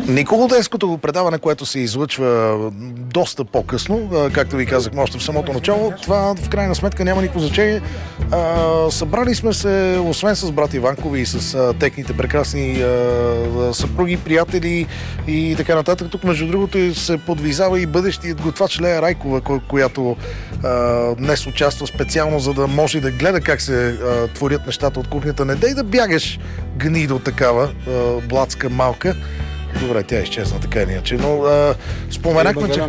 Николоденското предаване, което се излъчва доста по-късно, както ви казахме още в самото начало, това в крайна сметка няма никакво значение. Събрали сме се, освен с брат Иванкови и с техните прекрасни съпруги, приятели и така нататък. Тук, между другото, се подвизава и бъдещият готвач Лея Райкова, която днес участва специално, за да може да гледа как се творят нещата от кухнята. Не дей да бягаш, гнидо такава, блатска малка. Добре, тя изчезна така иначе, но споменахме, че...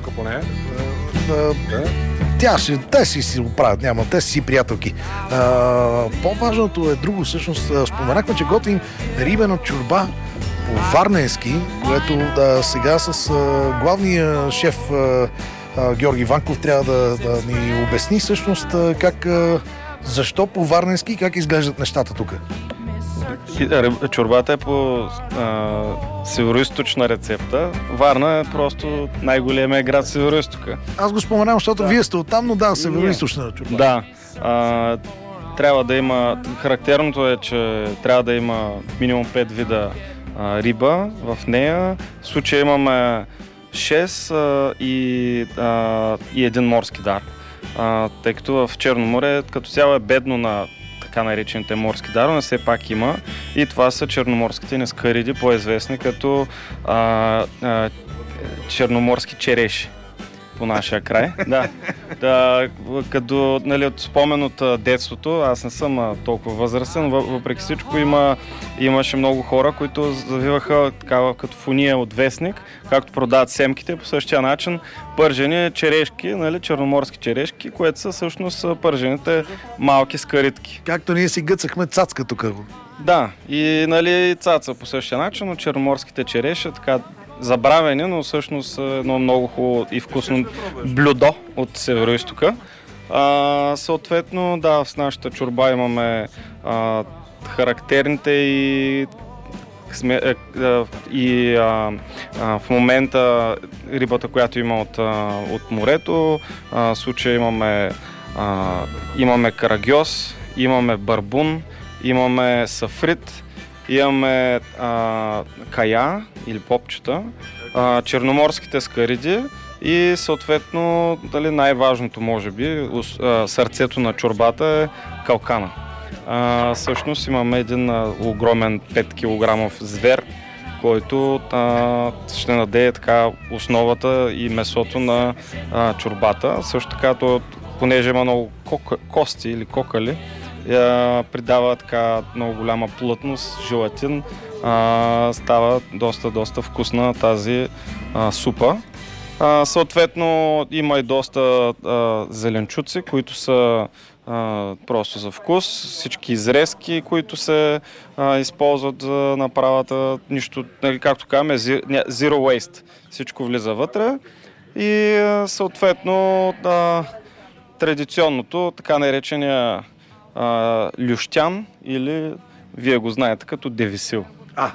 Те си оправят, няма, те си приятелки. По-важното е друго, всъщност, споменахме, че готвим рибена чорба по-варненски, което сега с главния шеф Георги Ванков трябва да ни обясни всъщност защо по-варненски и как изглеждат нещата тук. Чорбата е по североизточна рецепта. Варна е просто най-големия град в Североизтока. Аз го споменавам, защото вие сте оттам, но североизточна чорба. Да. Трябва да има... Характерното е, че трябва да има минимум 5 вида риба в нея. В случая имаме 6 и един морски дар. Тъй като в Черно море като цяло е бедно на така наречените морски дарове, все пак има. И това са черноморските нескариди, по-известни като черноморски череши по нашия край. Като от спомен от детството, аз не съм толкова възрастен, въпреки всичко имаше много хора, които завиваха такава като фуния от вестник, както продават семките, по същия начин пържени черешки, черноморски черешки, което са всъщност пържените малки скаритки. Както ние си гъцахме цацка тук. Да, и цаца по същия начин, но черноморските череши така забравени, но всъщност едно много хубаво и вкусно блюдо от Североизтока. Съответно, в нашата чорба имаме характерните в момента рибата, която има от морето. В случая имаме карагьоз, имаме барбун, имаме сафрит, имаме кая или попчета, черноморските скариди и съответно най-важното може би, сърцето на чорбата е калкана. Всъщност имаме един огромен 5 кг звер, който ще надее така основата и месото на чорбата. Също така, понеже има много кости или кокали, придава така много голяма плътност, желатин, става доста вкусна тази супа. Съответно има и доста зеленчуци, които са просто за вкус, всички изрезки, които се използват за направата, нищо, както казваме, zero waste, всичко влиза вътре и съответно традиционното, така наречения лющян или вие го знаете като девисил.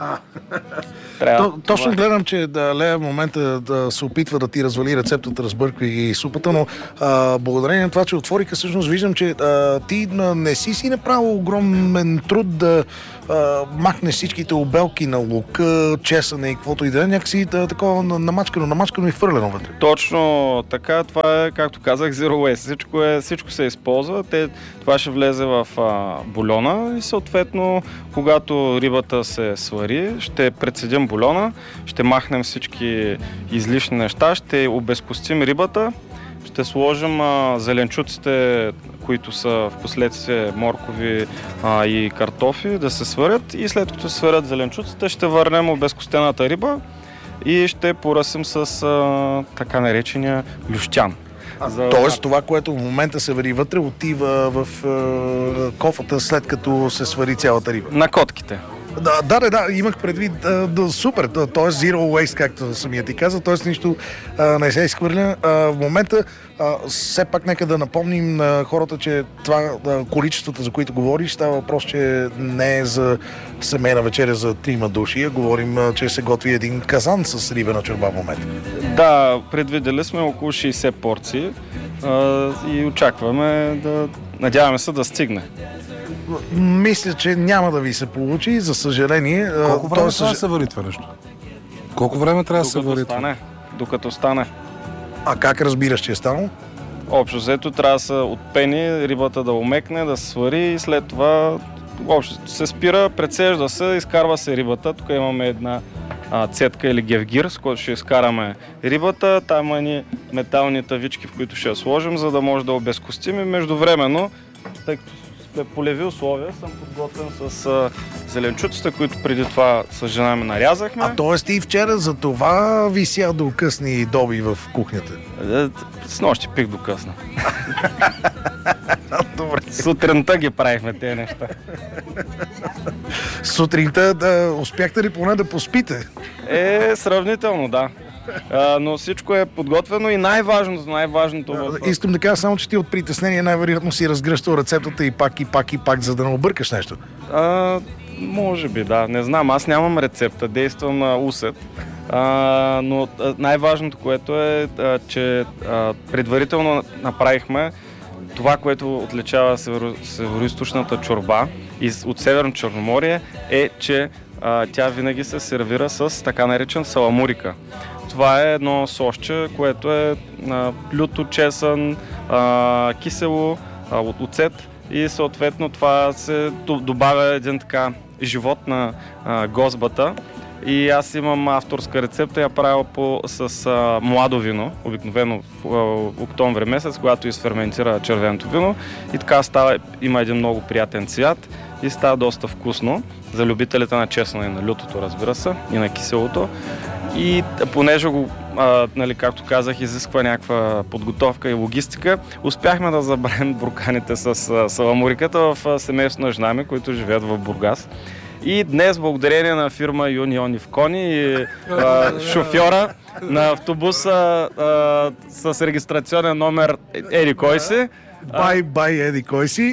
Точно гледам, че Лея в момента се опитва да ти развали рецептата, разбърква и супата, но благодарение на това, че отвориха, всъщност виждам, че ти не си направил огромен труд да махнеш всичките обелки на лука, чесъне и каквото и да е, някакси такова намачкано и хвърлено вътре. Точно така, това е, както казах, zero waste. Всичко се използва, това ще влезе в бульона и съответно, когато рибата се свари, ще прецедим бульона, ще махнем всички излишни неща, ще обезкостим рибата, ще сложим зеленчуците, които са в последствие моркови и картофи, да се сварят и след като се сварят зеленчуците, ще върнем обезкостената риба и ще поръсим с така наречения лющян. Тоест това, което в момента се вари вътре, отива в кофата след като се свари цялата риба. На котките. Да, имах предвид супер, т.е. zero waste, както самия ти каза, т.е. нищо не се изхвърля. В момента все пак нека да напомним на хората, че това количеството, за които говориш, става въпрос, че не е за семейна вечеря за 3 души, а говорим, че се готви един казан с рибена чорба в момента. Да, предвидели сме около 60 порции и очакваме надяваме се да стигне. Мисля, че няма да ви се получи, за съжаление. Колко време се вари това нещо? Колко време трябва да се вари това? Докато стане. А как разбираш, че е станало? Общо взето трябва да се отпени, рибата да омекне, да се свари и след това общо се спира, прецежда се, изкарва се рибата. Тук имаме една цетка или гевгир, с който ще изкараме рибата. Там има ни метални тавички, в които ще я сложим, за да може да обезкостим. И междувременно, тъй като сме полеви условия, съм подготвен с зеленчуците, които преди това с жена ми нарязахме. А т.е. и вчера за това вися до късни доби в кухнята? С нощи пих до късно. Добре. Сутринта ги правихме тези неща. Сутринта успяхте ли поне да поспите? Сравнително, да. Но всичко е подготвено и най-важното... Искам да кажа само, че ти от притеснение най-вероятно си разгръщал рецептата и пак, за да не объркаш нещо. Може би, да. Не знам, аз нямам рецепта, действам на усет. Но най-важното, което е, че предварително направихме това, което отличава североизточната чорба от Северно Черноморие, е, че тя винаги се сервира с така наречен саламурика. Това е едно сосче, което е люто, чесън, кисело, оцет и съответно това се добавя един така живот на гозбата. И аз имам авторска рецепта, я правя с младо вино, обикновено в октомври месец, когато изферментира червеното вино. И така става, има един много приятен цвят и става доста вкусно за любителите на чесъна и на лютото, разбира се, и на киселото. И понеже го, както казах, изисква някаква подготовка и логистика, успяхме да забравим бурканите с саламуриката в семейство на жена ми, които живеят в Бургас. И днес, благодарение на фирма Юнион Ивкони и шофьора на автобуса с регистрационен номер Еди кой си. Бай Еди кой си.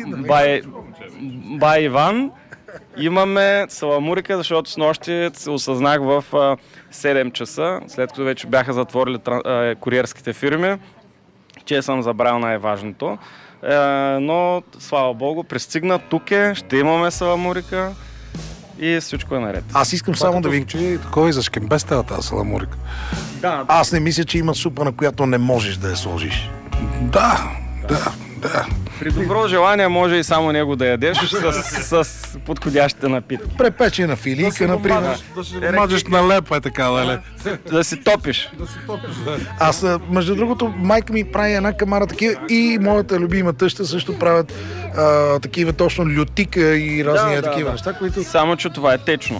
Бай Иван. Имаме саламурика, защото снощи се осъзнах в 7 часа, след като вече бяха затворили куриерските фирми, че съм забрал най-важното. Но, слава Богу, пристигна, тук ще имаме саламурика и всичко е наред. Аз искам само да ви... Кой за шкембе става тази саламурика? Да. Аз не мисля, че има супа, на която не можеш да я сложиш. Да. При добро желание може и само него да ядеш с подходящите напитки. Препечена филийка, например. Да си мажеш на лепа, така, нали? Да си топиш. Да. Аз, между другото, майка ми прави една камара такива и моята любима тъща също правят такива точно лютика и разни такива неща, които... Само, че това е течно.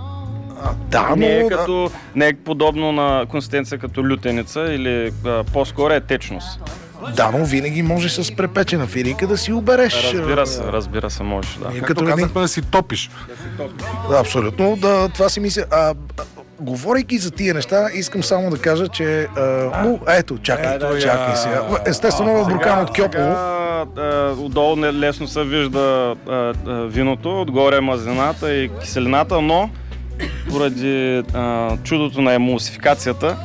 Да, но... Не е подобно на консистенция като лютеница или по-скоро е течност. Да, но винаги може с препечена филийка да си обереш. Разбира се, можеш, да. Както казахме, да си топиш. Да, абсолютно. Да, това си мисля. Говорейки за тия неща, искам само да кажа, че... ето, чакай сега. Естествено, буркан от Кьопово. Отдолу лесно се вижда виното, отгоре мазнината и киселината, но поради чудото на емулсификацията,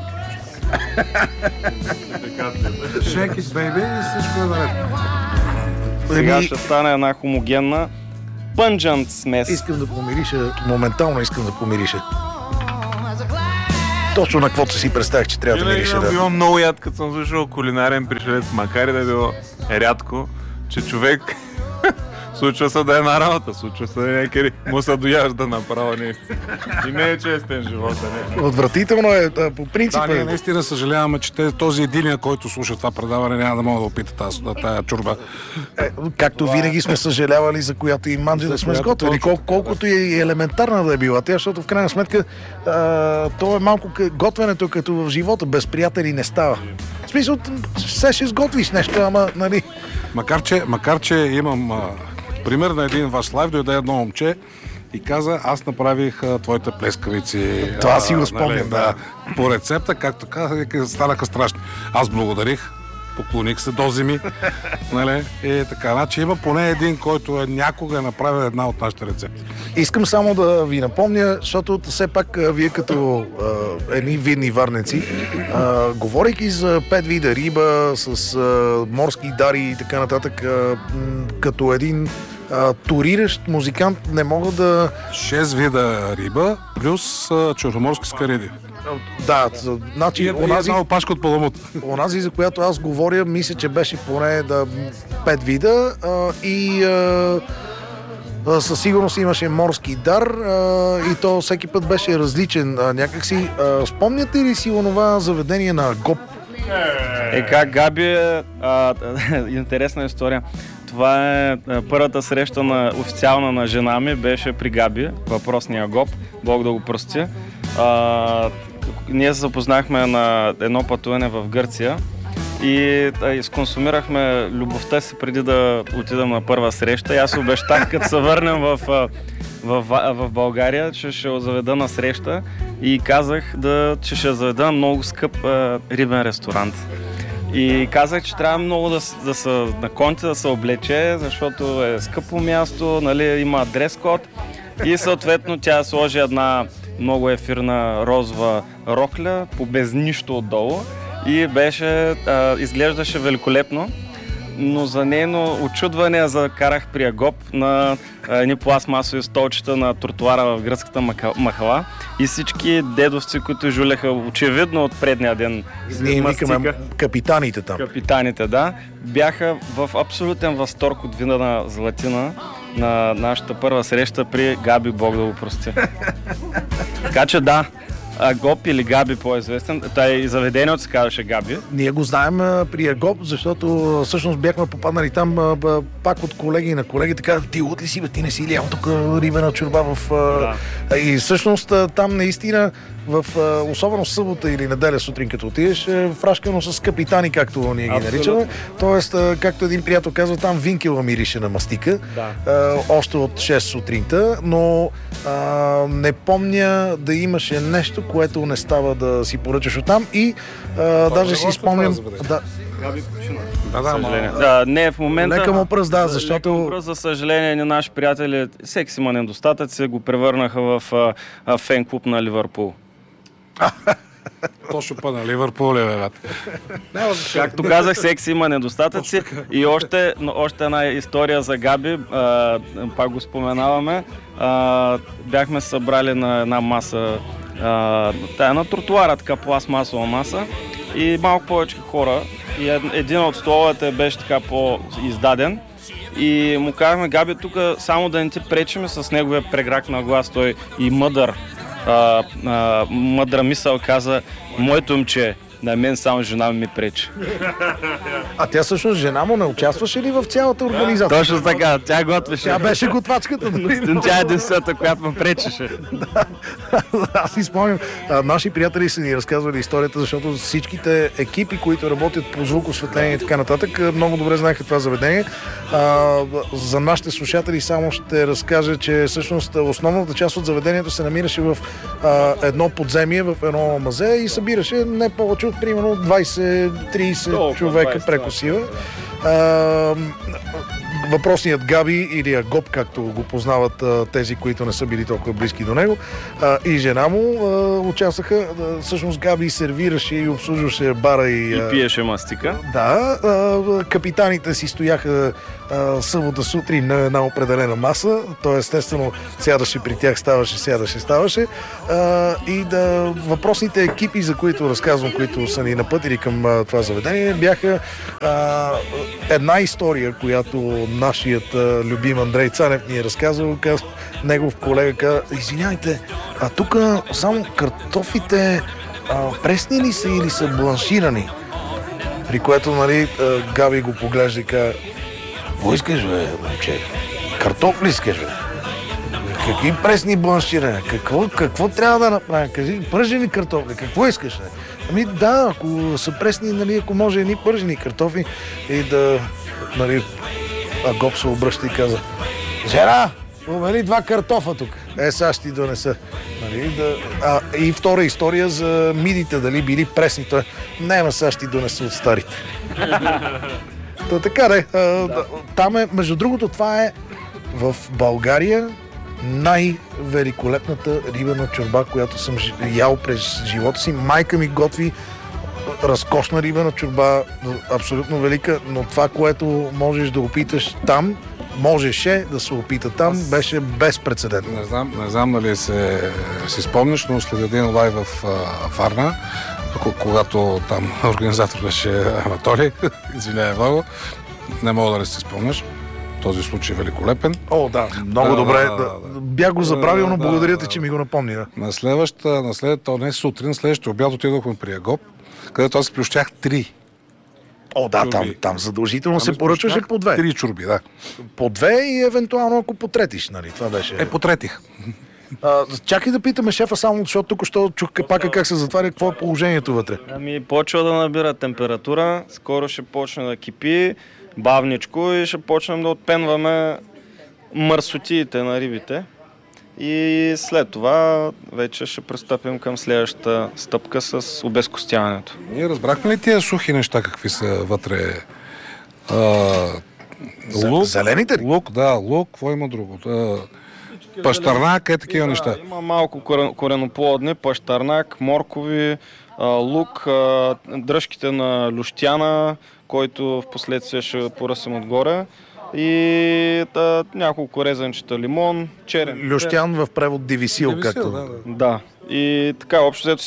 Shake it, baby, и всичко е наред. Сега ще стане една хомогенна пънджант смес. Искам да помириша, моментално искам да помириша. Точно на каквото си представях, че трябва да мириша. Винаги било много яд, като съм слушал кулинарен пришелец, макар и да е било рядко, че човек случва се да е на работа, случва се да някъде му се дояжда направо наистина. И не е честен живота, не. Отвратително е, по принцип. Да, ние наистина съжаляваме, че този единия, който слуша това предаване, няма да мога да опита тая чорба. Както винаги сме съжалявали за която и манджа да сме сготвили, колкото и елементарна да е била тя, защото в крайна сметка то е малко готвенето като в живота, без приятели не става. В смисъл, все ще сготвиш нещо, ама, нали... Макар, че имам пример на един ваш лайв, дойде едно момче и каза, аз направих твоите плескавици. Това си го спомням, да. По рецепта, както казах, станаха страшни. Аз благодарих, поклоних се до зими, нали? И така, значи има поне един, който някога е направил една от нашите рецепти. Искам само да ви напомня, защото все пак вие като едни видни варнеци, говорейки за 5 вида риба с морски дари и така нататък, като един туриращ музикант не мога да... 6 вида риба, плюс черноморски скариди. Да, значи, И една опашка от паламут. онази, за която аз говоря, мисля, че беше поне 5 вида и със сигурност имаше морски дар и то всеки път беше различен някакси. Спомняте ли си онова заведение на Гоп? Как Габи интересна история. Това е първата среща официална на жена ми, беше при Габи, въпросния Гоп, Бог да го прости. Ние се запознахме на едно пътуване в Гърция и изконсумирахме любовта си преди да отидем на първа среща. И аз обещах, като се върнем в България, че ще заведа на среща и казах, че ще заведа много скъп рибен ресторант. И казах, че трябва много да се на конти да се облече, защото е скъпо място, нали, има дрес-код и съответно тя сложи една много ефирна розова рокля, по без нищо отдолу и изглеждаше великолепно, но за нейно очудване я закарах при Агоп на едни пластмасови столчета на тротуара в гръцката махала и всички дедовци, които жулеха очевидно от предния ден. Ние викаме капитаните там. Капитаните, да. Бяха в абсолютен възторг от вина на златина на нашата първа среща при Габи, Бог да го прости. Така че да, Агоп или Габи по-известен, и заведението се казваше Габи. Ние го знаем при Агоп, защото всъщност бяхме попаднали там пак от колеги на колеги, така, ти лут ли си, ти не си ли тук рибена чорба в... И всъщност там наистина особено събота или неделя сутрин, като отидеш, фрашкано с капитани, както ние ги наричаме. Тоест, както един приятел казва, там винкела мирише на мастика, още от 6 сутринта, но не помня да имаше нещо, което не става да си поръчаш оттам и даже си спомням... Габи почина. Да, в момента... Лека му пръст, защото... Лека му пръст, за съжаление, на наши приятели, всеки си има недостатъци, го превърнаха в фен-клуб на Ливърпул. Точно на Ливърпул, Както казах, всеки си има недостатъци. И още една история за Габи, пак го споменаваме. Бяхме събрали на една маса, на тротуара, така пластмасова маса и малко повече хора. И един от столовете беше така по-издаден. И му казахме, Габи, тук само да не ти пречиме с неговия преграк на глас, той и мъдра мисъл каза, моето момче, на мен само жена ми пречи. А тя всъщност жена му не участваше ли в цялата организация? Точно така, тя готвеше. Тя беше готвачката. Тя е единствената, която му пречеше. Аз си спомням, наши приятели са ни разказвали историята, защото всичките екипи, които работят по звукосветление и така нататък, много добре знаеха това заведение. За нашите слушатели само ще разкажа, че всъщност основната част от заведението се намираше в едно подземие, в едно мазе и събираше не повече от примерно 20-30 човека прекусива. Въпросният Габи или Агоп, както го познават тези, които не са били толкова близки до него, и жена му участваха. Всъщност Габи сервираше и обслужваше бара и пиеше мастика. Да, капитаните си стояха събота сутрин на една определена маса. То естествено сядаше при тях, ставаше. И въпросните екипи, за които разказвам, които са ни напътили към това заведение, бяха една история, която нашият любим Андрей Цанев ни е разказал. Негов колега каза, извинявайте, а тук само картофите пресни ли са или са бланширани? При което, нали, Габи го поглежда и каза, какво искаш, бе, момче? Картофли искаш, бе? Какви пресни бланширани? Какво трябва да направим? Кажи, пържени картофли, какво искаш, бе? Ами да, ако са пресни, нали, ако може едни пържени картофли и да, нали, Агоп се обръща и каза, жена, умели 2 картофа тук. Сега ще ти донеса. Нали, и втора история за мидите, дали били пресни. Той, не, сега ще ти донеса от старите. Така там е, между другото, това е в България най-великолепната рибена чорба, която съм ял през живота си. Майка ми готви разкошна рибена чорба, абсолютно велика, но това, което можеш да опиташ там, можеше да се опита там, беше безпрецедентно. Не знам дали си спомняш, но след един лайв в Варна, когато там организатор беше Анатолий, извинявай много, не мога да ли си спомняш. Този случай е великолепен. О, да, много добре. Бях го забравил, но благодаря ти, че ми го напомни. Да. На следващата сутрин, следващия обяд отидохме при Агоп, където аз плющях 3. О, да, там задължително се поръчваше по 2. 3 чорби, да. По 2 и евентуално ако потретиш, нали? Това беше... Потретих. Чакай да питаме шефа само, защото тук що чух капака как се затваря, какво е положението вътре. Почва да набира температура, скоро ще почне да кипи, бавничко и ще почнем да отпенваме мърсотиите на рибите. И след това вече ще пристъпим към следващата стъпка с обезкостяването. Ние разбрахме ли тия сухи неща, какви са вътре? Лук, зелените ли? Лук, какво има друго? Пащарнак, такива неща. Има малко кореноплодни, пащарнак, моркови, лук, дръжките на люштяна, който в последствие ще поръсим отгоре. И няколко резанчета лимон, черен. Люштян в превод дивисил, както. Да. И така, общо взето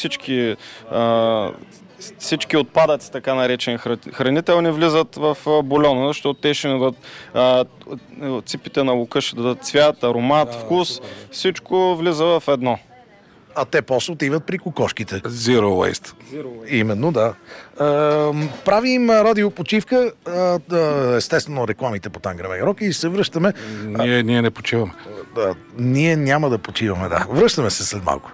всички отпадъци, така наречени хранителни, влизат в бульона, защото те ще дадат ципите на лука, ще дадат цвят, аромат, вкус. Всичко влиза в едно. А те после отиват при кокошките. Zero waste. Именно, да. Правим радиопочивка, естествено рекламите по Тангра Мега и се връщаме. Ние не почиваме. Ние няма да почиваме, да. Връщаме се след малко.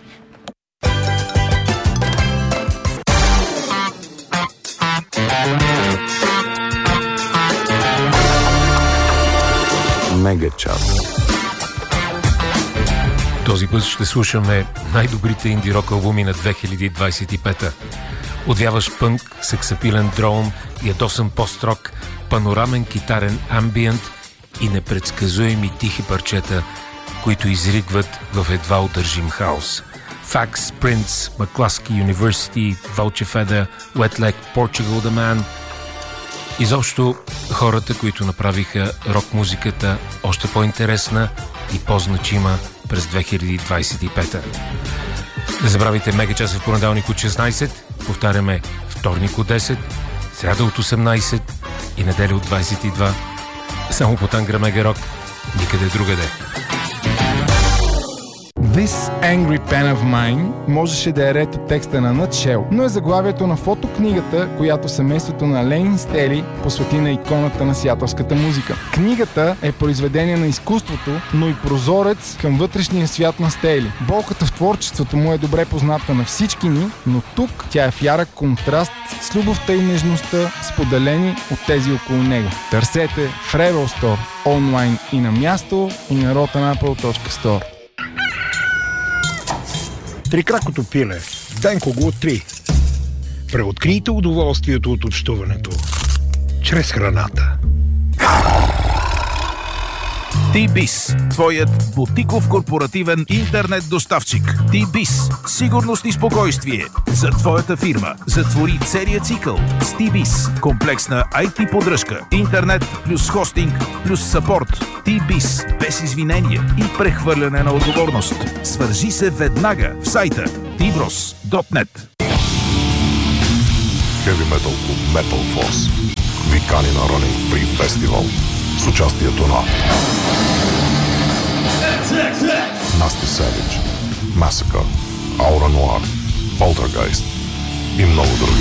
Мега час. Този път ще слушаме най-добрите инди-рок албуми на 2025-та. Отвяваш пънк, сексапилен дроун, ядосан пост-рок, панорамен китарен амбиент и непредсказуеми тихи парчета, които изригват в едва удържим хаос. Fax, Prince, McCluskey University, Vulture Feather, Wet Leg, Portugal The Man. Изобщо хората, които направиха рок-музиката още по-интересна и по-значима през 2025-та. Не забравяйте Мегачас в понеделник от 16, повтаряме вторник от 10, сряда от 18 и неделя от 22. Само по Тангра Мега Рок, никъде другаде. This Angry Pen of Mine можеше да е ред от текста на Nutshell, но е заглавието на фотокнигата, която семейството на Ленин Стели посвети на иконата на сиатълската музика. Книгата е произведение на изкуството, но и прозорец към вътрешния свят на Стели. Болката в творчеството му е добре позната на всички ни, но тук тя е в ярък контраст с любовта и нежността, споделени от тези около него. Търсете в Rebel Store, онлайн и на място, и на rotanapple.store. Трикракото пиле. Денко го откри. Преоткрийте удоволствието от общуването чрез храната. T-Biz, твоят бутиков корпоративен интернет доставчик. T-Biz, сигурност и спокойствие за твоята фирма. Затвори целият цикъл с T-Biz. Комплексна IT поддръжка, интернет плюс хостинг плюс съпорт. T-Biz, без извинения и прехвърляне на отговорност. Свържи се веднага в сайта tbros.net. Heavy Metal Club Metal Force викани на Running Free Festival с участието на Nasty Savage, Massacre, Aura Noir, Poltergeist и много други.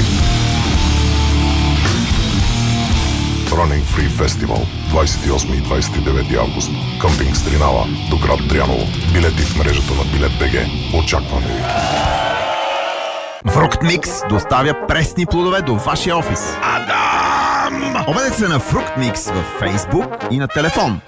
Running Free Festival 28 и 29 август. Къмпинг Стринава до град Дряново. Билети в мрежата на Билет.бг. Очакваме ви. Фруктмикс доставя пресни плодове до вашия офис. Адам! Обадете се на Фруктмикс във Facebook и на телефон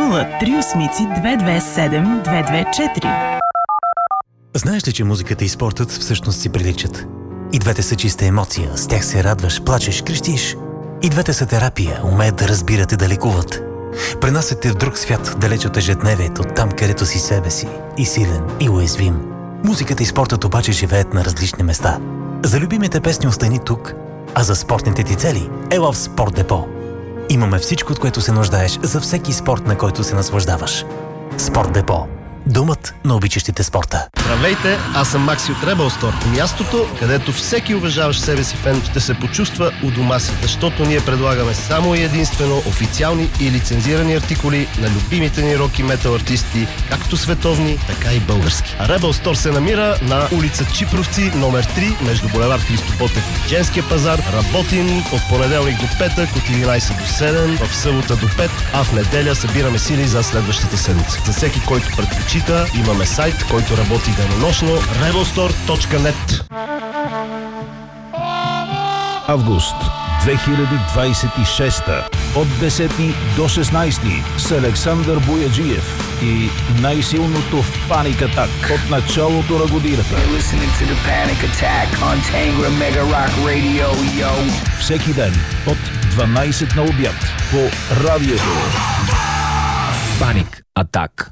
038-227-224. Знаеш ли, че музиката и спортът всъщност си приличат? И двете са чиста емоция, с тях се радваш, плачеш, крещиш. И двете са терапия, умеят да разбират и да лекуват. Пренасят те в друг свят, далеч от ежедневието, там където си себе си, и силен, и уязвим. Музиката и спортът обаче живеят на различни места. За любимите песни остани тук, а за спортните ти цели ела в Спорт Депо. Имаме всичко, от което се нуждаеш за всеки спорт, на който се наслаждаваш. Спорт Депо. Думът на обичащите спорта. Здравейте, аз съм Макси от Rebel Store. Мястото, където всеки уважаващ себе си фен ще се почувства у дома си, защото ние предлагаме само и единствено официални и лицензирани артикули на любимите ни рок и метал артисти, както световни, така и български. Rebel Store се намира на улица Чипровци, номер 3, между булевард Христо Ботев и Женския пазар. Работим от понеделник до петък, от 11 до 7, в събота до 5, а в неделя събираме сили за следващата седмица. За всеки, който предпочита, имаме сайт, който работи денонощно, rebelstore.net. Август 2026 от 10 до 16 с Александър Бояджиев и най-силното в Panic Attack от началото на годината. Всеки ден от 12 на обяд по радиото. Panic Attack.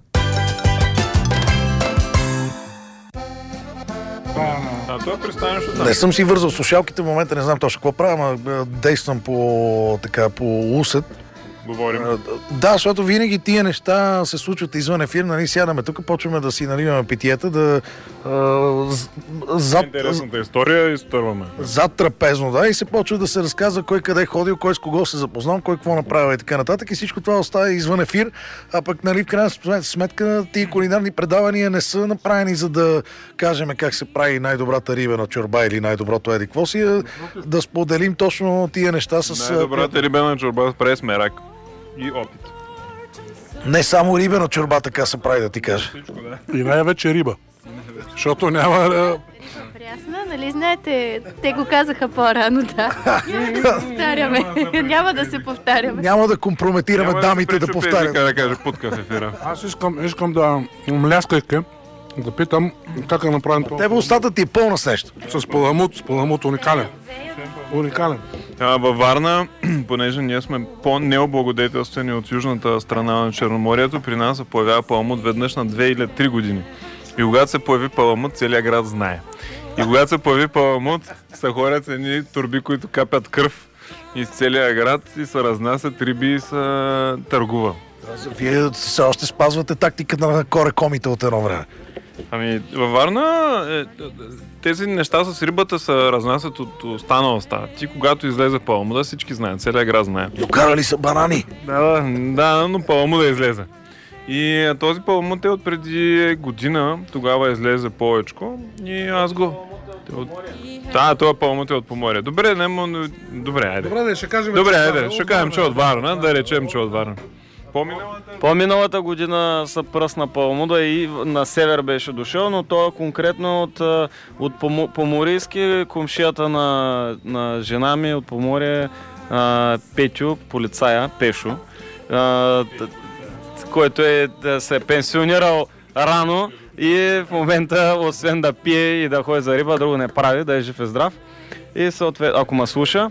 Не съм си вързал слушалките, в момента не знам точно какво правя, ама действам по усет. Говорим. Да, защото винаги тия неща се случват извън ефир, нали, сядаме тук, почваме да си наливаме питиета, да интересната история изтърваме. Зад трапезно, да, и се почва да се разказва кой къде е ходил, кой с кого се запознал, кой какво направил и така нататък, и всичко това остава извън ефир, а пък, нали, в крайна сметка тия кулинарни предавания не са направени за да кажем как се прави най-добрата рибена чорба или най-доброто еди какво си, да споделим точно тия неща с... Най-добрата рибена чорба прави с мерак и опит. Не само рибена чорба така се прави, да ти кажа. И най-вече риба. Защото няма... Ясно, нали знаете, те го казаха по-рано, да. Повтаряме. Няма да се повтаряме. Няма да компрометираме дамите да повтарят. Да каже путка в ефира. Аз искам да мляскайки, да питам как е направен това. Тебе устата ти е пълна с нещо. С паламут уникален. Уникален. Във Варна, понеже ние сме по-необлагодетелствени от южната страна на Черноморието, при нас се появява паламут веднъж на 2 или 3 години. И когато се появи паламут, целият град знае. И когато се появи паламут, се хорят едни турби, които капят кръв из целия град и се разнасят риби и се търгува. Вие все още спазвате тактиката на корекомите от едно време. Ами, във Варна тези неща с рибата се разнасят от останалостта. Ти, когато излезе паламуда, всички знаят, целият град знае. Докарали са банани? Да, но паламуда излезе. И този паламут е от преди година, тогава излезе повечко и аз го... Това паламут е от Поморие. Добре, айде. Добре, ще кажем... ще кажем, че от Варна, да речем, че от Варна. По-миналата година се пръсна паламуда и на север беше дошъл, но той е конкретно от Поморийски, комшията на жена ми от Поморие, Петю, полицая, Пешо, който се е пенсионирал рано и в момента, освен да пие и да ходи за риба, друго не прави, да е жив и здрав. И съответно, ако ме слуша,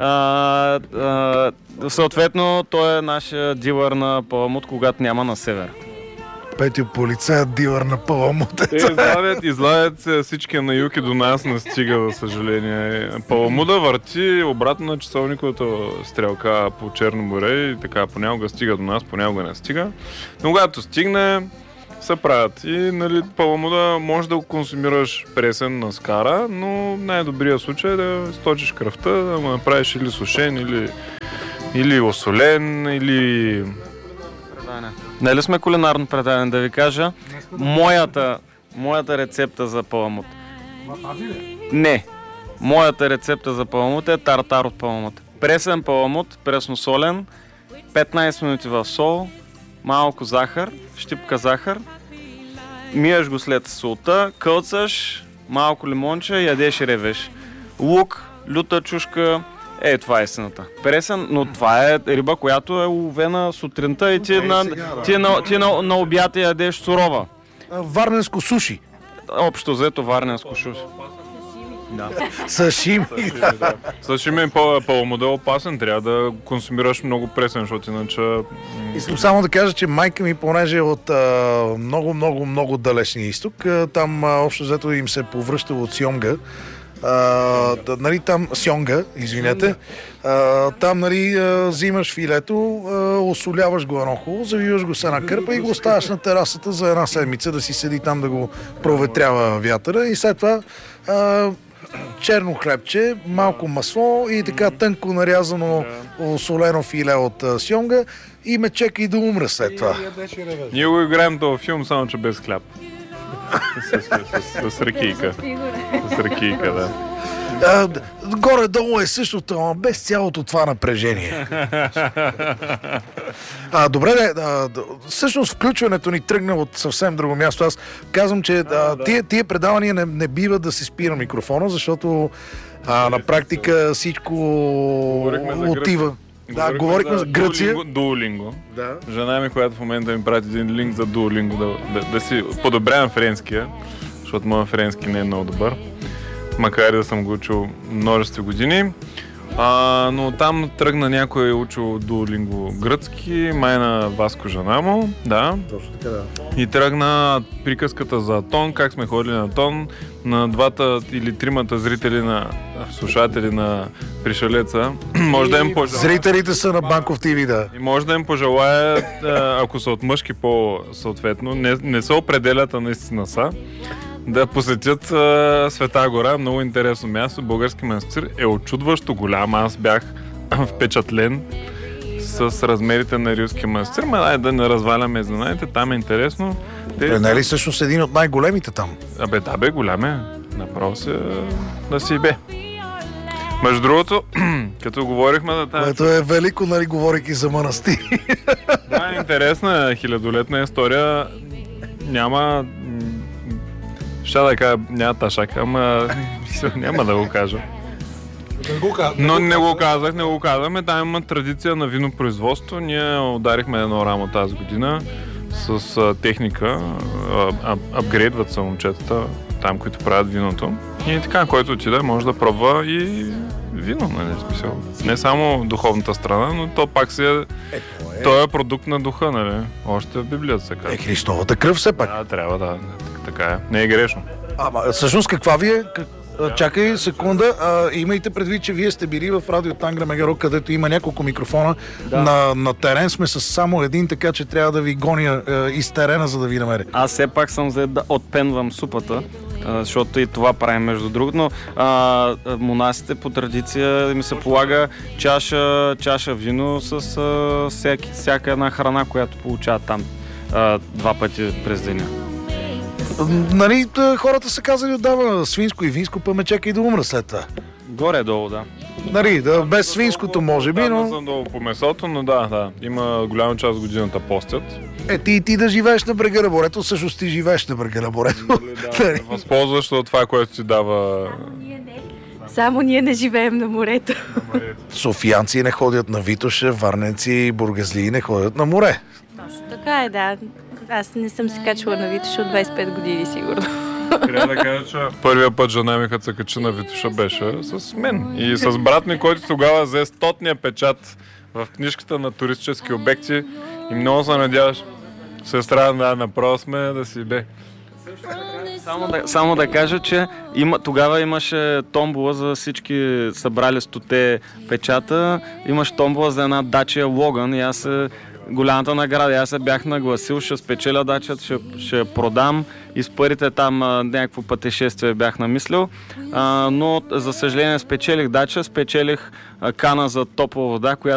съответно той е нашия дилър на паламут, когато няма на север. Петю, полицая, дилър на паламут. Те излагат се всички на юг и до нас не стига, за съжаление. Паламуда върти обратно на часовниковата стрелка по Черно море и така понякога стига до нас, понякога не стига. Но когато стигне, се правят. И, нали, паламуда може да го консумираш пресен на скара, но най-добрият случай е да сточиш кръвта, да го направиш или сушен, или осолен, или... Нали сме кулинарно предаване, да ви кажа моята рецепта за паламут. Не. Моята рецепта за паламут е тартар от паламут. Пресен паламут, пресно-солен, 15 минути в сол, малко захар, щипка захар, миеш го след солта, кълцаш, малко лимонче, ядеш и ревеш. Лук, люта чушка, това е истината. Пресен, но това е риба, която е уловена сутринта и ти на обяд ядеш сурова. Варненско суши. Общо взето варненско суши. Да. Сашими. Сашими е паламуда опасен, трябва да консумираш много пресен, защото иначе... Искам само да кажа, че майка ми, понеже е от много далечния изток, там общо взето им се повръща от Сьомга, нали, там сьонга, извинете, там нали, взимаш филето, осоляваш го едно хубаво, завиваш го с една кърпа и го оставяш на терасата за една седмица да си седи там да го проветрява вятъра и след това черно хлебче, малко масло и така тънко нарязано осолено филе от сьонга и ме чека и да умре след това. Ние го играем този филм, само че без хляб. С ракийка. С ракийка, да. Горе-долу е същото, но без цялото това напрежение. Добре, всъщност включването ни тръгна от съвсем друго място. Аз казвам, че тия предавания не бива да се спира микрофона, защото на практика всичко отива. Да, говорихме за Гърция. Duolingo. Да. Жена ми, която в момента ми прати един линк за Duolingo, да си подобрявам френския, защото моят френски не е много добър. Макар и да съм го учил множество години. Но там тръгна някой учил Duolingo гръцки, май на Васко жена му, да. Точно така, да. И тръгна приказката за Атон, как сме ходили на Атон, на двата или тримата слушатели на Пришелеца. Може да им пожелая. Зрителите са на Банков ТВ, да. И може да им пожелая, ако са от мъжки пол съответно, не се определят, а наистина са, да посетят Света гора, много интересно място. Български манастир е очудващо голям. Аз бях впечатлен с размерите на Рилския манастир. Да не разваляме, знаете, там е интересно. Не е ли всъщност един от най-големите там? Голям е. Направо се да си бе. Между другото, като говорихме за тази... Което е велико, нали, говорейки за манастири. Да, интересна хилядолетна история. Няма... Ще да кажа, няма ташак, ама няма да го кажа. Но не го казахме. Там има традиция на винопроизводство. Ние ударихме едно рамо тази година с техника. Апгрейдват се момчетата там, които правят виното. И така, който отиде, може да пробва и вино, нали, смисъл. Не само духовната страна, но то пак си е... Той е продукт на духа, нали? Още в Библията се казва. Христовата кръв все пак. Да, трябва да. Така е. Не е грешно. Всъщност каква ви е? Чакай секунда. Имайте предвид, че вие сте били в радио Тангра Мегаро, където има няколко микрофона. Да. На терен сме с само един, така че трябва да ви гоня из терена, за да ви намеря. Аз все пак съм за да отпенвам супата, защото и това правим между другото, но монасите по традиция им се полага чаша вино с всяка една храна, която получават там 2 пъти през деня. Нали, хората са казали отдава свинско и винско, па ме чакай да умра след това. Горе-долу, да. Нали, без свинското може би, но... Не съм долу по месото, но да. Има голяма част от годината постят. Ти да живееш на брега на морето, всъщност ти живееш на брега на морето. Да, възползваш от това, което ти дава... Само ние не живеем на морето. Софиянци не ходят на Витоша, варненци и бургазлии не ходят на море. Точно така е, да. Аз не съм се качвала на Витоша от 25 години, сигурно. Трябва да кажа, че първия път жена ми, като се качи на Витоша, беше с мен. И с брат ми, който тогава взе 100-ния печат в книжката на туристически обекти и много се надяваш. Сестра, направо сме да си бе. Само да кажа, че тогава имаше томбола за всички събрали 100-те печата. Имаш томбола за една Dacia Logan и аз голямата награда. Аз се бях нагласил, ще спечеля дачата, ще продам и с парите там някакво пътешествие бях намислил. Но за съжаление спечелих дача, спечелих кана за топла вода, която